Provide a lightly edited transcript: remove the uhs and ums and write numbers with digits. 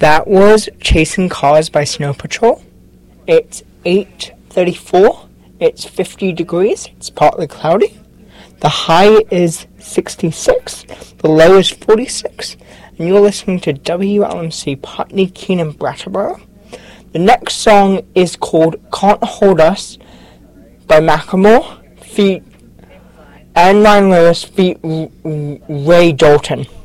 That was Chasing Cars by Snow Patrol. It's 8:34. It's 50 degrees. It's partly cloudy. The high is 66. The low is 46. And you're listening to WLMC Putney Keenan Brattleboro. The next song is called Can't Hold Us by Macklemore, feat. And Ryan Lewis, feat. Ray Dalton.